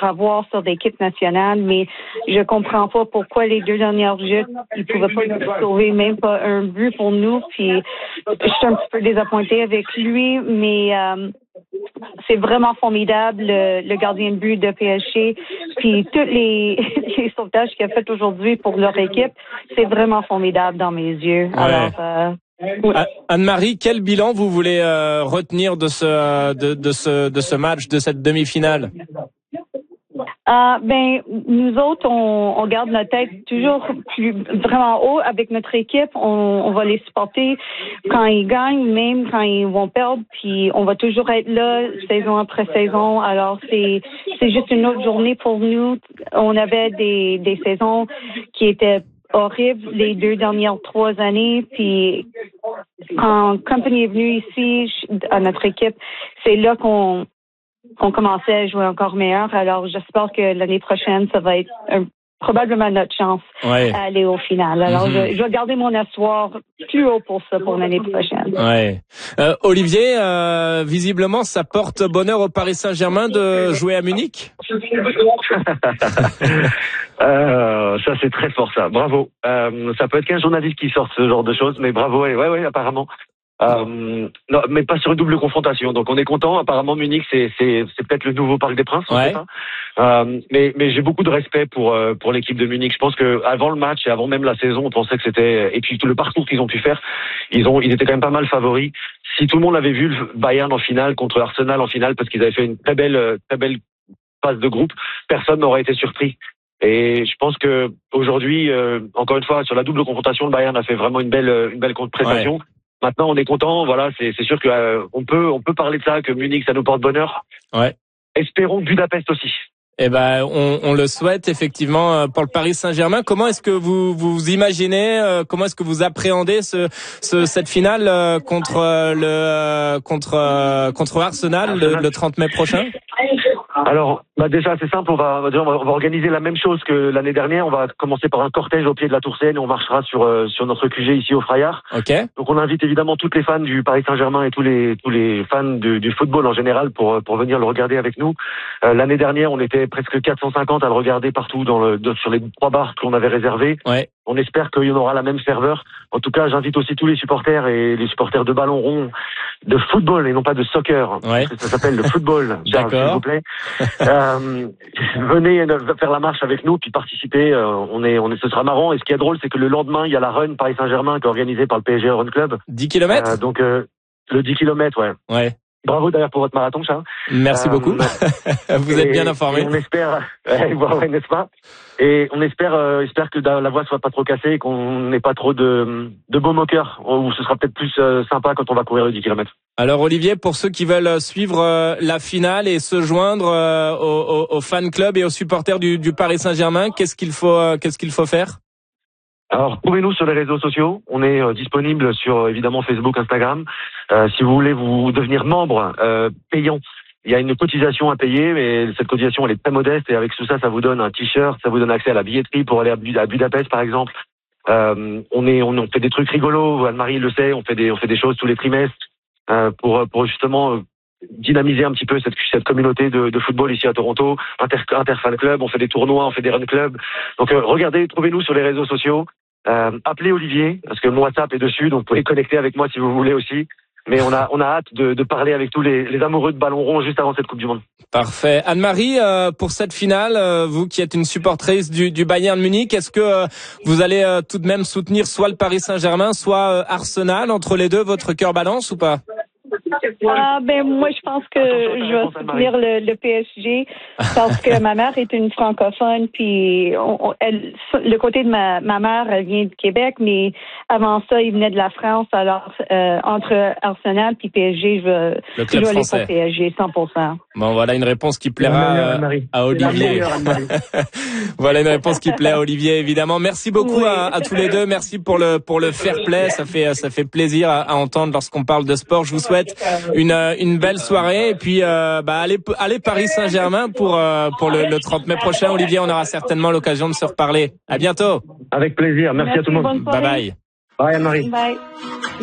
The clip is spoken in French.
avoir sur l'équipe nationale, mais je comprends pas pourquoi les 2 dernières minutes, ils pouvaient pas sauver même pas un but pour nous. Puis je suis un petit peu déappointée avec lui, mais c'est vraiment formidable le gardien de but de PSG. Puis tous les sauvetages qu'il a fait aujourd'hui pour leur équipe, c'est vraiment formidable dans mes yeux. Ouais. Alors Anne-Marie, quel bilan vous voulez retenir de ce match, de cette demi-finale? Nous autres, on garde notre tête toujours vraiment haut avec notre équipe. On va les supporter quand ils gagnent, même quand ils vont perdre. Puis on va toujours être là, saison après saison. Alors c'est juste une autre journée pour nous. On avait des saisons qui étaient horribles les 3 années. Puis quand Company est venu ici à notre équipe, c'est là qu'on commençait à jouer encore meilleur. Alors, j'espère que l'année prochaine, ça va être probablement notre chance d'aller au final. Alors, je vais garder mon espoir plus haut pour ça, pour l'année prochaine. Ouais. Olivier, visiblement, ça porte bonheur au Paris Saint-Germain de jouer à Munich. Ça, c'est très fort, ça. Bravo. Ça peut être qu'un journaliste qui sorte ce genre de choses, mais bravo. Ouais, apparemment. Non, mais pas sur une double confrontation. Donc on est content. Apparemment Munich c'est peut-être le nouveau Parc des Princes. On sait pas. Mais j'ai beaucoup de respect pour l'équipe de Munich. Je pense que avant le match et avant même la saison, on pensait que c'était, et puis tout le parcours qu'ils ont pu faire, ils étaient quand même pas mal favoris. Si tout le monde avait vu le Bayern en finale contre Arsenal en finale, parce qu'ils avaient fait une très belle phase de groupe, personne n'aurait été surpris. Et je pense que aujourd'hui, encore une fois, sur la double confrontation, le Bayern a fait vraiment une belle prestation. Ouais. Maintenant, on est content. Voilà, c'est sûr que on peut parler de ça, que Munich, ça nous porte bonheur. Ouais. Espérons Budapest aussi. Eh ben, on le souhaite effectivement pour le Paris Saint-Germain. Comment est-ce que vous imaginez, comment est-ce que vous appréhendez cette finale contre Arsenal le 30 mai prochain? Alors, déjà, c'est simple. On va organiser la même chose que l'année dernière. On va commencer par un cortège au pied de la Tour Seine et on marchera sur notre QG ici au Frayard. Okay. Donc, on invite évidemment toutes les fans du Paris Saint-Germain et tous les fans du football en général pour venir le regarder avec nous. L'année dernière, on était presque 450 à le regarder partout sur les 3 bars qu'on avait réservés. Ouais. On espère qu'il y en aura la même ferveur. En tout cas, j'invite aussi tous les supporters et les supporters de ballon rond, de football et non pas de soccer. Ouais. Parce que ça s'appelle le football. D'accord. S'il vous plaît. Venez faire la marche avec nous puis participer. Ce sera marrant. Et ce qui est drôle, c'est que le lendemain, il y a la Run Paris Saint-Germain qui est organisée par le PSG Run Club. 10 km? Donc, le 10 km, ouais. Ouais. Bravo d'ailleurs pour votre marathon, Charles. Merci beaucoup. Vous êtes bien informé. On espère, n'est-ce pas? Et on espère que la voix soit pas trop cassée et qu'on n'ait pas trop de beaux moqueurs, ou ce sera peut-être plus sympa quand on va courir le 10 km. Alors Olivier, pour ceux qui veulent suivre la finale et se joindre au fan club et aux supporters du Paris Saint-Germain, qu'est-ce qu'il faut faire? Alors, trouvez-nous sur les réseaux sociaux. On est disponible sur, évidemment, Facebook, Instagram. Si vous voulez vous devenir membre payant, il y a une cotisation à payer, mais cette cotisation, elle est très modeste. Et avec tout ça, ça vous donne un t-shirt, ça vous donne accès à la billetterie pour aller à Budapest, par exemple. On fait des trucs rigolos. Anne-Marie le sait. On fait des choses tous les trimestres pour justement dynamiser un petit peu cette communauté de football ici à Toronto. Inter fan club. On fait des tournois, on fait des run clubs. Donc, regardez, trouvez-nous sur les réseaux sociaux. Appelez Olivier, parce que mon WhatsApp est dessus, donc vous pouvez connecter avec moi si vous voulez aussi. Mais on a hâte de parler avec tous les amoureux de ballon rond juste avant cette Coupe du Monde. Parfait. Anne-Marie, pour cette finale, vous qui êtes une supportrice du Bayern Munich, est-ce que vous allez tout de même soutenir soit le Paris Saint-Germain, soit Arsenal? Entre les deux, votre cœur balance ou pas? Moi, je pense que je vais soutenir le PSG parce que ma mère est une francophone, puis le côté de ma mère, elle vient du Québec, mais avant ça, il venait de la France. Alors, entre Arsenal puis PSG, je vais aller pour PSG, 100%. Bon, voilà une réponse qui plaira à Olivier. Voilà une réponse qui plaît à Olivier, évidemment. Merci beaucoup à tous les deux. Merci pour le fair play. Ça fait plaisir à entendre lorsqu'on parle de sport. Je vous souhaite une belle soirée et puis allez Paris Saint-Germain pour le 30 mai prochain. Olivier, on aura certainement l'occasion de se reparler. À bientôt. Avec plaisir. Merci à tout le monde. Bye bye. Bye Anne-Marie. Bye.